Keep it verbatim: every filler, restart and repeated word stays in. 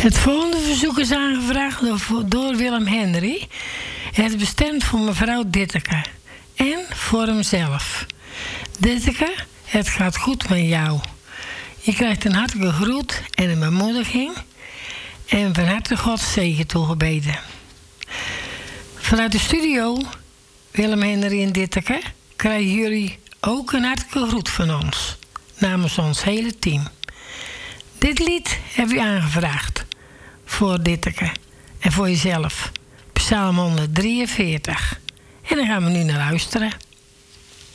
Het volgende verzoek is aangevraagd door, door Willem Henry. Het is bestemd voor mevrouw Ditteke en voor hemzelf. Ditteke, het gaat goed met jou. Je krijgt een hartelijke groet en een bemoediging. En van harte Gods zegen toegebeden. Vanuit de studio, Willem Henry en Ditteke, krijgen jullie ook een hartelijke groet van ons. Namens ons hele team. Dit lied heb je aangevraagd. Voor Ditteke en voor jezelf. Psalm honderddrieënveertig. En dan gaan we nu naar luisteren.